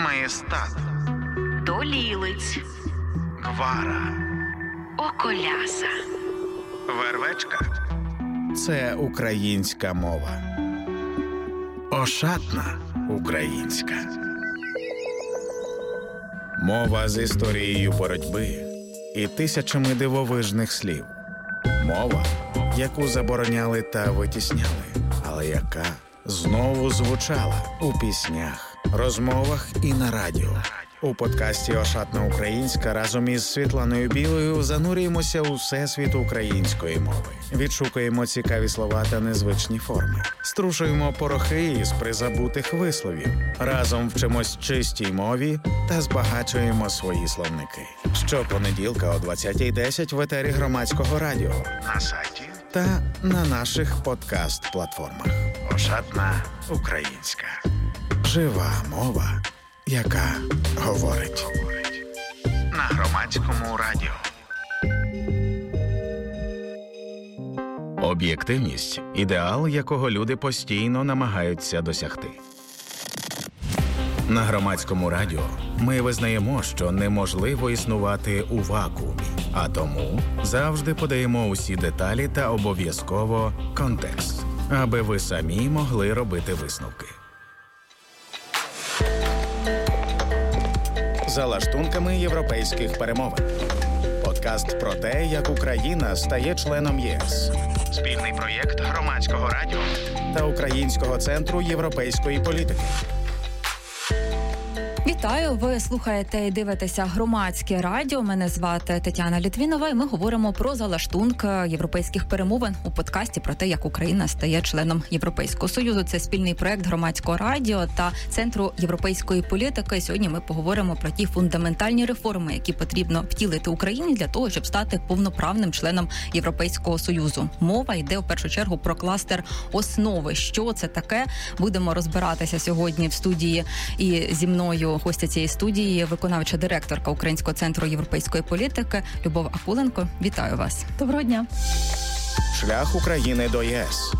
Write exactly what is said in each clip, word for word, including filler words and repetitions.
Маєстат, Долілиць, Гвара, Околяса, Вервечка – це українська мова. Ошатна українська. Мова з історією боротьби і тисячами дивовижних слів. Мова, яку забороняли та витісняли, але яка знову звучала у піснях, розмовах і на радіо. У подкасті «Ошатна українська» разом із Світланою Білою занурюємося у всесвіт української мови. Відшукуємо цікаві слова та незвичні форми. Струшуємо порохи із призабутих висловів. Разом вчимось чистій мові та збагачуємо свої словники. Щопонеділка о двадцятій десять в етері Громадського радіо, на сайті та на наших подкаст-платформах. «Ошатна українська». Жива мова, яка говорить. На Громадському радіо. Об'єктивність – ідеал, якого люди постійно намагаються досягти. На Громадському радіо ми визнаємо, що неможливо існувати у вакуумі, а тому завжди подаємо усі деталі та обов'язково контекст, аби ви самі могли робити висновки. За лаштунками європейських перемовин. Подкаст про те, як Україна стає членом ЄС. Спільний проєкт Громадського радіо та Українського центру європейської політики. Вітаю! Ви слухаєте і дивитеся Громадське радіо. Мене звати Тетяна Літвінова, і ми говоримо про залаштунки європейських перемовин у подкасті про те, як Україна стає членом Європейського Союзу. Це спільний проєкт Громадського радіо та Центру європейської політики. Сьогодні ми поговоримо про ті фундаментальні реформи, які потрібно втілити Україні для того, щоб стати повноправним членом Європейського Союзу. Мова йде в першу чергу про кластер основи. Що це таке? Будемо розбиратися сьогодні в студії, і зі мною гостя цієї студії, виконавча директорка Українського центру європейської політики Любов Акуленко. Вітаю вас. Доброго дня. Шлях України до ЄС.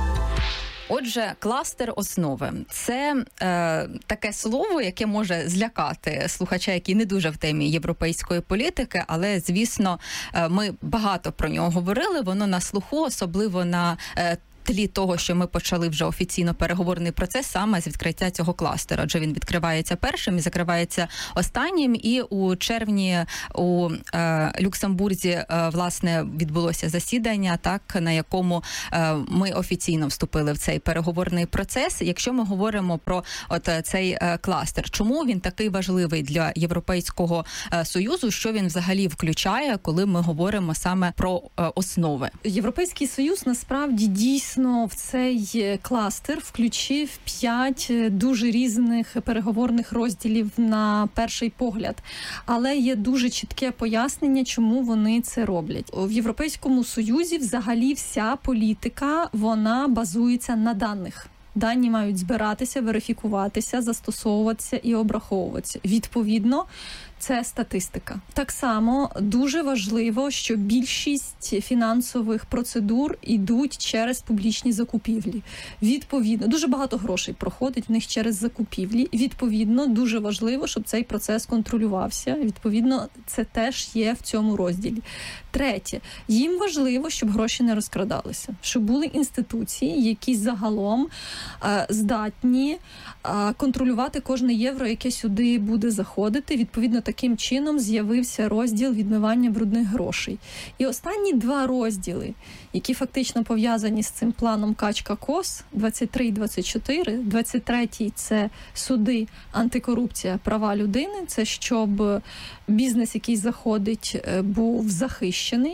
Отже, кластер основи – це е, таке слово, яке може злякати слухача, який не дуже в темі європейської політики, але, звісно, е, ми багато про нього говорили, воно на слуху, особливо на е, тлі того, що ми почали вже офіційно переговорний процес саме з відкриття цього кластера. Адже він відкривається першим і закривається останнім. І у червні у е, Люксембурзі е, власне відбулося засідання, так, на якому е, ми офіційно вступили в цей переговорний процес. Якщо ми говоримо про от цей е, кластер, чому він такий важливий для Європейського е, Союзу, що він взагалі включає, коли ми говоримо саме про е, основи? Європейський Союз насправді дійсно в цей кластер включив п'ять дуже різних переговорних розділів на перший погляд. Але є дуже чітке пояснення, чому вони це роблять. В Європейському Союзі взагалі вся політика, вона базується на даних. Дані мають збиратися, верифікуватися, застосовуватися і обраховуватися. Відповідно, це статистика. Так само дуже важливо, що більшість фінансових процедур йдуть через публічні закупівлі. Відповідно, дуже багато грошей проходить в них через закупівлі. Відповідно, дуже важливо, щоб цей процес контролювався. Відповідно, це теж є в цьому розділі. Третє. Їм важливо, щоб гроші не розкрадалися. Щоб були інституції, які загалом е, здатні е, контролювати кожне євро, яке сюди буде заходити. Відповідно, таким чином з'явився розділ відмивання брудних грошей. І останні два розділи, які фактично пов'язані з цим планом Качка-Кос, двадцять три і двадцять чотири. двадцять третій – це суди, антикорупція, права людини. Це щоб бізнес, який заходить, був захищений,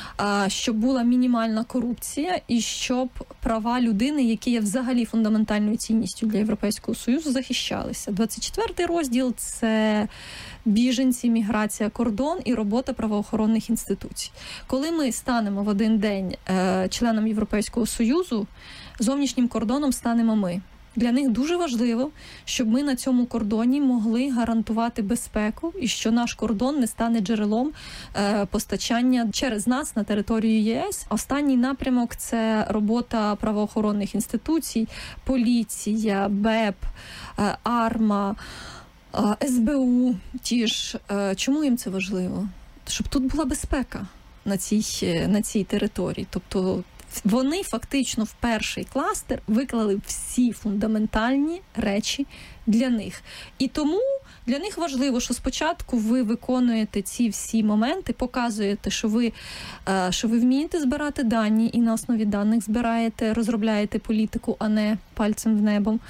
щоб була мінімальна корупція і щоб права людини, які є взагалі фундаментальною цінністю для Європейського Союзу, захищалися. двадцять четвертий розділ – це біженці, міграція, кордон і робота правоохоронних інституцій. Коли ми станемо в один день е, членом Європейського Союзу, зовнішнім кордоном станемо ми. Для них дуже важливо, щоб ми на цьому кордоні могли гарантувати безпеку і що наш кордон не стане джерелом е, постачання через нас на територію ЄС. Останній напрямок – це робота правоохоронних інституцій, поліція, БЕП, е, АРМА, ес бе у ті ж. Чому їм це важливо? Щоб тут була безпека на цій, на цій території. Тобто вони фактично в перший кластер виклали всі фундаментальні речі для них. І тому для них важливо, що спочатку ви виконуєте ці всі моменти, показуєте, що ви, що ви вмієте збирати дані і на основі даних збираєте, розробляєте політику, а не пальцем в небо,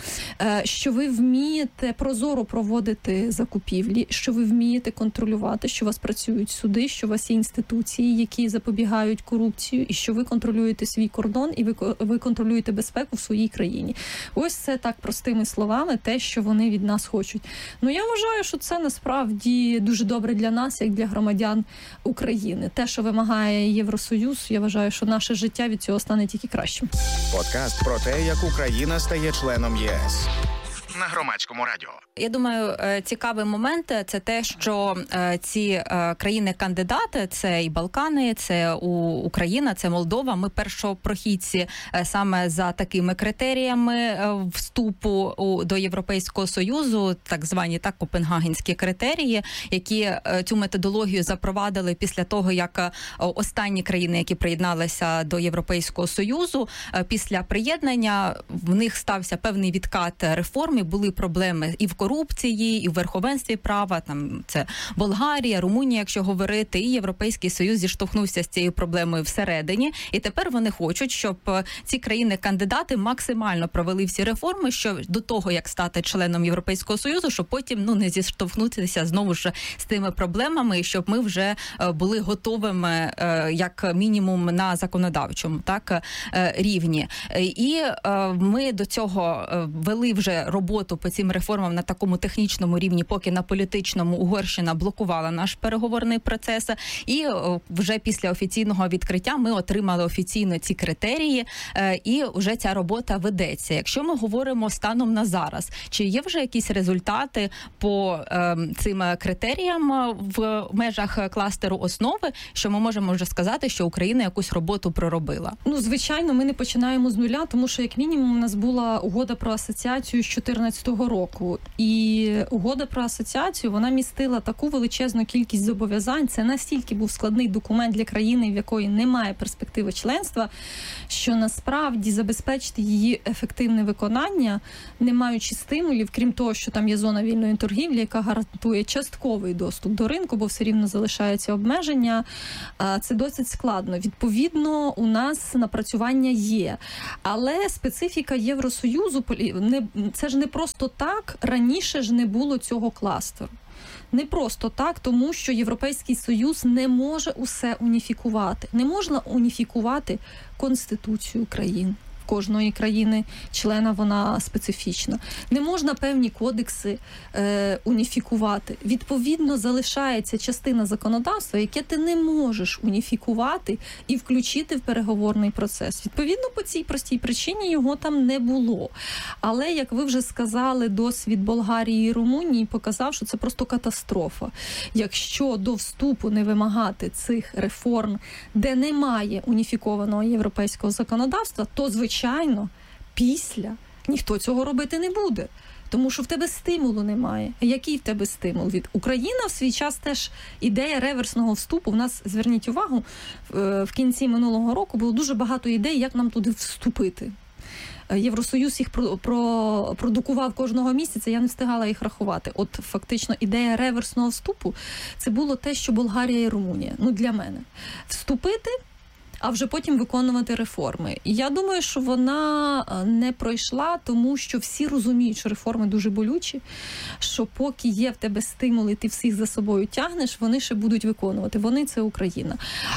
що ви вмієте прозоро проводити закупівлі, що ви вмієте контролювати, що у вас працюють суди, що у вас є інституції, які запобігають корупцію, і що ви контролюєте свій кордон, і ви, ви контролюєте безпеку в своїй країні. Ось це так простими словами те, що вони від нас хочуть. Ну, я вважаю, що це насправді дуже добре для нас, як для громадян України. Те, що вимагає Євросоюз, я вважаю, що наше життя від цього стане тільки кращим. Подкаст про те, як Україна стає членом ЄС. На Громадському радіо. Я думаю, цікавий момент – це те, що ці країни-кандидати – це і Балкани, це Україна, це Молдова. Ми першопрохідці саме за такими критеріями вступу до Європейського Союзу, так звані так копенгагенські критерії, які цю методологію запровадили після того, як останні країни, які приєдналися до Європейського Союзу, після приєднання в них стався певний відкат реформ. Були проблеми і в корупції, і в верховенстві права, там це Болгарія, Румунія, якщо говорити, і Європейський Союз зіштовхнувся з цією проблемою всередині, і тепер вони хочуть, щоб ці країни-кандидати максимально провели всі реформи, що до того, як стати членом Європейського Союзу, щоб потім ну не зіштовхнутися знову ж з тими проблемами, і щоб ми вже були готовими як мінімум на законодавчому так рівні. І ми до цього вели вже роботу по цим реформам на такому технічному рівні, поки на політичному Угорщина блокувала наш переговорний процес. І вже після офіційного відкриття ми отримали офіційно ці критерії, і вже ця робота ведеться. Якщо ми говоримо станом на зараз, чи є вже якісь результати по цим критеріям в межах кластеру основи, що ми можемо вже сказати, що Україна якусь роботу проробила? Ну, звичайно, ми не починаємо з нуля, тому що, як мінімум, у нас була угода про асоціацію з чотирнадцятого року. І угода про асоціацію, вона містила таку величезну кількість зобов'язань. Це настільки був складний документ для країни, в якої немає перспективи членства, що насправді забезпечити її ефективне виконання, не маючи стимулів, крім того, що там є зона вільної торгівлі, яка гарантує частковий доступ до ринку, бо все рівно залишаються обмеження, це досить складно. Відповідно, у нас напрацювання є. Але специфіка Євросоюзу, не, це ж не просто так, раніше ж не було цього кластеру. Не просто так, тому що Європейський Союз не може усе уніфікувати. Не можна уніфікувати Конституцію країн. Кожної країни-члена вона специфічна. Не можна певні кодекси е, уніфікувати. Відповідно, залишається частина законодавства, яке ти не можеш уніфікувати і включити в переговорний процес. Відповідно, по цій простій причині його там не було. Але, як ви вже сказали, досвід Болгарії і Румунії показав, що це просто катастрофа. Якщо до вступу не вимагати цих реформ, де немає уніфікованого європейського законодавства, то, звичайно, Звичайно, після ніхто цього робити не буде, тому що в тебе стимулу немає. А який в тебе стимул? Від Україна в свій час теж ідея реверсного вступу. У нас, зверніть увагу, в кінці минулого року було дуже багато ідей, як нам туди вступити. Євросоюз їх про, про, продукував кожного місяця, я не встигала їх рахувати. От фактично ідея реверсного вступу – це було те, що Болгарія і Румунія. Ну, для мене. Вступити, а вже потім виконувати реформи. І я думаю, що вона не пройшла, тому що всі розуміють, що реформи дуже болючі, що поки є в тебе стимули, ти всіх за собою тягнеш, вони ще будуть виконувати. Вони – це Україна.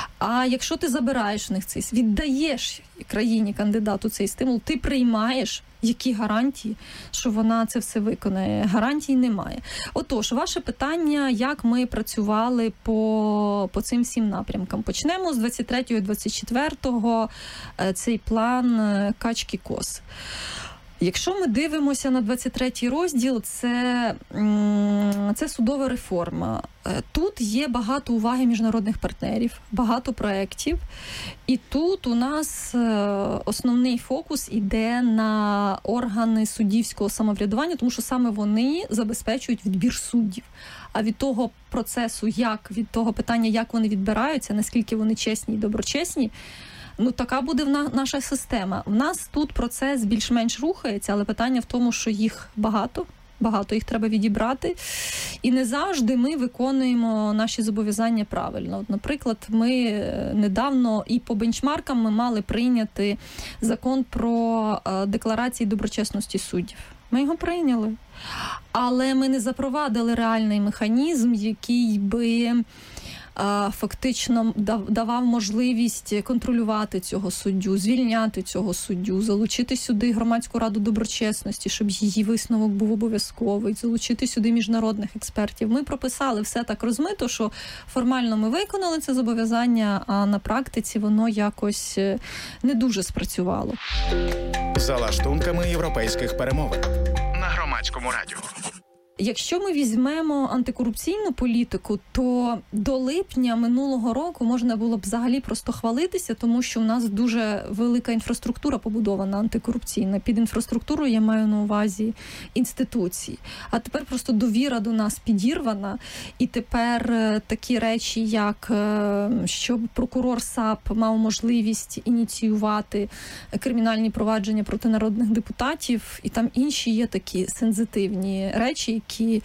А якщо ти забираєш в них цей, віддаєш країні-кандидату цей стимул, ти приймаєш, які гарантії, що вона це все виконає? Гарантій немає. Отож, ваше питання, як ми працювали по, по цим всім напрямкам. Почнемо з двадцять третього - двадцять четвертого цей план качки-коси. Якщо ми дивимося на двадцять третій розділ, це, це судова реформа. Тут є багато уваги міжнародних партнерів, багато проєктів. І тут у нас основний фокус іде на органи суддівського самоврядування, тому що саме вони забезпечують відбір суддів. А від того процесу, як, від того питання, як вони відбираються, наскільки вони чесні і доброчесні, ну, така буде наша система. В нас тут процес більш-менш рухається, але питання в тому, що їх багато, багато їх треба відібрати. І не завжди ми виконуємо наші зобов'язання правильно. От, наприклад, ми недавно і по бенчмаркам ми мали прийняти закон про декларації доброчесності суддів. Ми його прийняли. Але ми не запровадили реальний механізм, який би фактично давав можливість контролювати цього суддю, звільняти цього суддю, залучити сюди громадську раду доброчесності, щоб її висновок був обов'язковий, залучити сюди міжнародних експертів. Ми прописали все так розмито, що формально ми виконали це зобов'язання, а на практиці воно якось не дуже спрацювало. За лаштунками європейських перемовин на Громадському радіо. Якщо ми візьмемо антикорупційну політику, то до липня минулого року можна було б взагалі просто хвалитися, тому що у нас дуже велика інфраструктура побудована антикорупційна. Під інфраструктурою я маю на увазі інституції. А тепер просто довіра до нас підірвана. І тепер такі речі, як щоб прокурор САП мав можливість ініціювати кримінальні провадження проти народних депутатів, і там інші є такі сензитивні речі, які,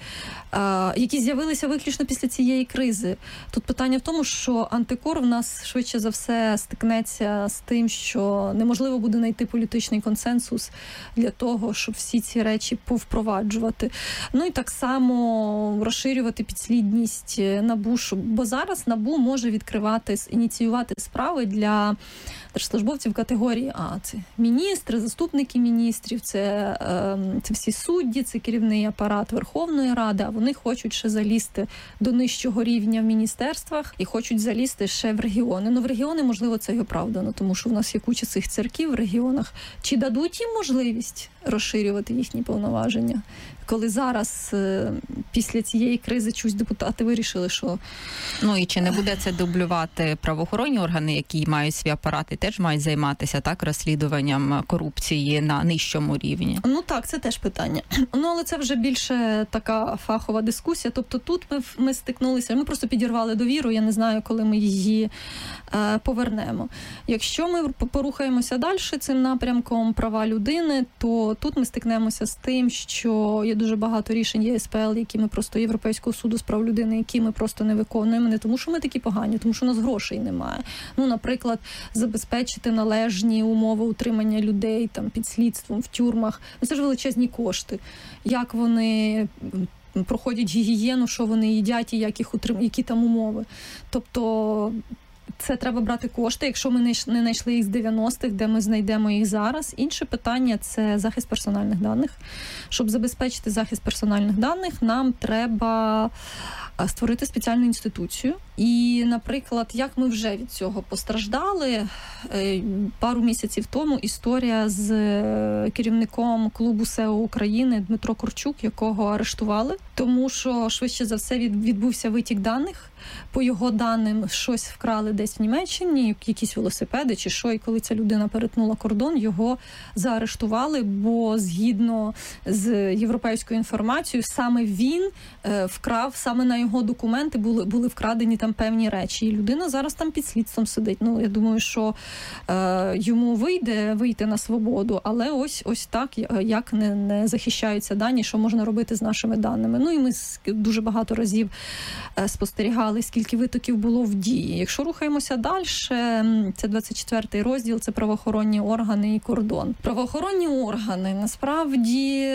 які з'явилися виключно після цієї кризи. Тут питання в тому, що антикор в нас швидше за все стикнеться з тим, що неможливо буде знайти політичний консенсус для того, щоб всі ці речі повпроваджувати. Ну і так само розширювати підслідність НАБУ, бо зараз НАБУ може відкривати, ініціювати справи для держслужбовців категорії А. Це міністри, заступники міністрів, це, це всі судді, це керівний апарат Верховної Ради, а вони хочуть ще залізти до нижчого рівня в міністерствах і хочуть залізти ще в регіони. Ну, в регіони, можливо, це і оправдано, тому що в нас є куча цих церків в регіонах. Чи дадуть їм можливість розширювати їхні повноваження? Коли зараз, після цієї кризи, чусь депутати вирішили, що... Ну і чи не буде це дублювати правоохоронні органи, які мають свій апарат і теж мають займатися так розслідуванням корупції на нижчому рівні? Ну так, це теж питання. Ну, але це вже більше така фахова дискусія. Тобто тут ми, ми стикнулися, ми просто підірвали довіру, я не знаю, коли ми її е, повернемо. Якщо ми порухаємося далі цим напрямком права людини, то тут ми стикнемося з тим, що є дуже багато рішень Є Ес Пе Ел, які ми просто Європейського суду з прав людини, які ми просто не виконуємо, не тому що ми такі погані, тому що у нас грошей немає. Ну, наприклад, забезпечити належні умови утримання людей там під слідством в тюрмах. Ну, це ж величезні кошти. Як вони проходять гігієну, що вони їдять і як їх утрим... які там умови. Тобто це треба брати кошти, якщо ми не знайшли їх з дев'яностих, де ми знайдемо їх зараз. Інше питання – це захист персональних даних. Щоб забезпечити захист персональних даних, нам треба створити спеціальну інституцію. І, наприклад, як ми вже від цього постраждали, пару місяців тому історія з керівником клубу Сео України Дмитро Корчук, якого арештували, тому що швидше за все відбувся витік даних. По його даним, щось вкрали десь в Німеччині, якісь велосипеди чи що, і коли ця людина перетнула кордон, його заарештували, бо згідно з європейською інформацією, саме він вкрав, саме на його документи були, були вкрадені там певні речі. І людина зараз там під слідством сидить. Ну, я думаю, що е, йому вийде вийти на свободу, але ось, ось так, як не, не захищаються дані, що можна робити з нашими даними. Ну, і ми дуже багато разів спостерігали, скільки витоків було в дії. Якщо рухаємося далі, це двадцять четвертий розділ, це правоохоронні органи і кордон. Правоохоронні органи, насправді,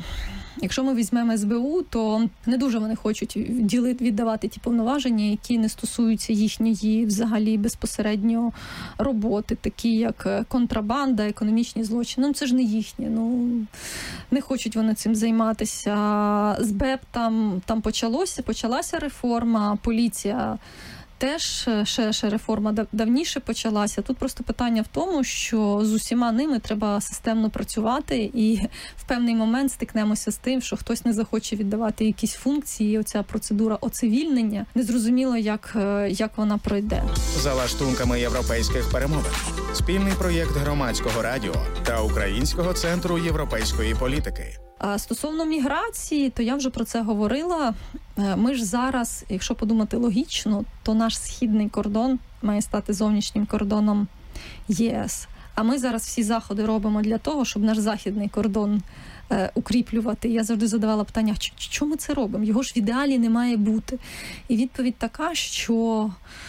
якщо ми візьмемо Ес Бе У, то не дуже вони хочуть ділити, віддавати ті повноваження, які не стосуються їхньої взагалі безпосередньо роботи, такі як контрабанда, економічні злочини. Ну, це ж не їхнє. Ну, не хочуть вони цим займатися. З Бе Еп там, там почалося, почалася реформа, поліція теж ще, ще реформа дав- давніше почалася. Тут просто питання в тому, що з усіма ними треба системно працювати, і в певний момент стикнемося з тим, що хтось не захоче віддавати якісь функції, і оця процедура оцивільнення, незрозуміло, як, е, як вона пройде. За лаштунками європейських перемовин. Спільний проєкт Громадського радіо та Українського центру європейської політики. А стосовно міграції, то я вже про це говорила. Е, Ми ж зараз, якщо подумати логічно, то наш східний кордон має стати зовнішнім кордоном ЄС. А ми зараз всі заходи робимо для того, щоб наш західний кордон е, укріплювати. Я завжди задавала питання, «Ч- чому ми це робимо? Його ж в ідеалі не має бути. І відповідь така, що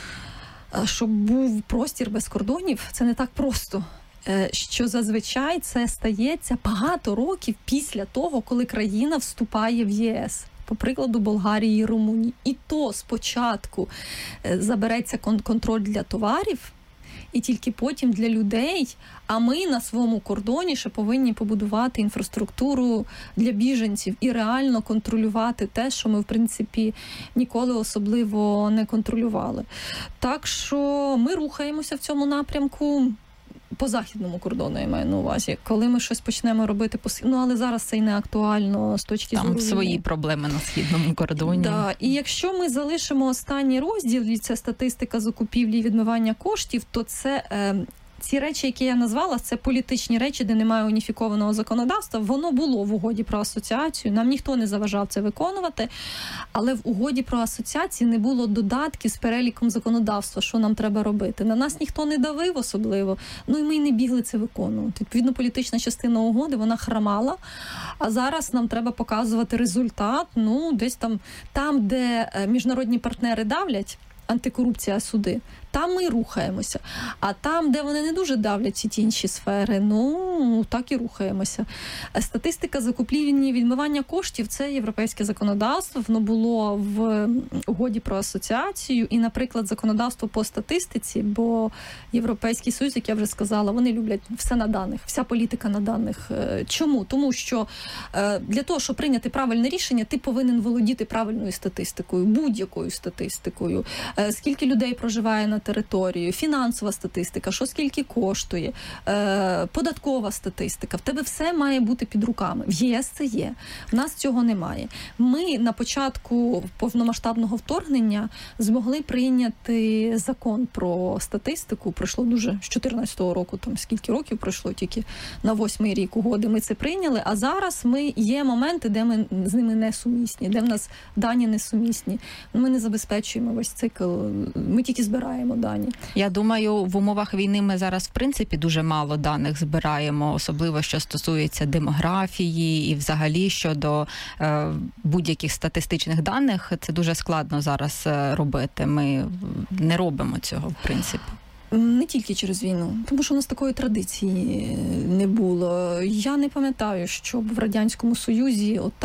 е, щоб був простір без кордонів, це не так просто. Е, Що зазвичай це стається багато років після того, коли країна вступає в ЄС. По прикладу Болгарії і Румунії. І то спочатку е, забереться кон- контроль для товарів, і тільки потім для людей, а ми на своєму кордоні ще повинні побудувати інфраструктуру для біженців і реально контролювати те, що ми, в принципі, ніколи особливо не контролювали. Так що ми рухаємося в цьому напрямку. По західному кордону, я маю на увазі. Коли ми щось почнемо робити по схід- ну, але зараз це й не актуально з точки зору Там війни. свої проблеми на східному кордоні. Да. І якщо ми залишимо останній розділ, і це статистика закупівлі і відмивання коштів, то це е, ці речі, які я назвала, це політичні речі, де немає уніфікованого законодавства. Воно було в угоді про асоціацію, нам ніхто не заважав це виконувати, але в угоді про асоціацію не було додатків з переліком законодавства, що нам треба робити. На нас ніхто не давив особливо, ну і ми й не бігли це виконувати. Відповідно, політична частина угоди, вона хромала, а зараз нам треба показувати результат, ну, десь там, там, де е, міжнародні партнери давлять, антикорупція, суди, там ми рухаємося. А там, де вони не дуже давлять ці ті інші сфери, ну, так і рухаємося. Статистика закупівлі і відмивання коштів – це європейське законодавство, воно було в угоді про асоціацію і, наприклад, законодавство по статистиці, бо Європейський Союз, як я вже сказала, вони люблять все на даних, вся політика на даних. Чому? Тому що для того, щоб прийняти правильне рішення, ти повинен володіти правильною статистикою, будь-якою статистикою. Скільки людей проживає на територію, фінансова статистика, що скільки коштує, е, податкова статистика. В тебе все має бути під руками. В ЄС це є. В нас цього немає. Ми на початку повномасштабного вторгнення змогли прийняти закон про статистику. Пройшло дуже з чотирнадцятого року, там скільки років пройшло, тільки на восьмий рік угоди ми це прийняли, а зараз ми є моменти, де ми з ними не сумісні, де в нас дані не сумісні. Ми не забезпечуємо весь цикл, ми тільки збираємо дані. Я думаю, в умовах війни ми зараз, в принципі, дуже мало даних збираємо, особливо, що стосується демографії і взагалі щодо е, будь-яких статистичних даних. Це дуже складно зараз е, робити. Ми не робимо цього, в принципі. Не тільки через війну, тому що у нас такої традиції не було. Я не пам'ятаю, щоб в Радянському Союзі от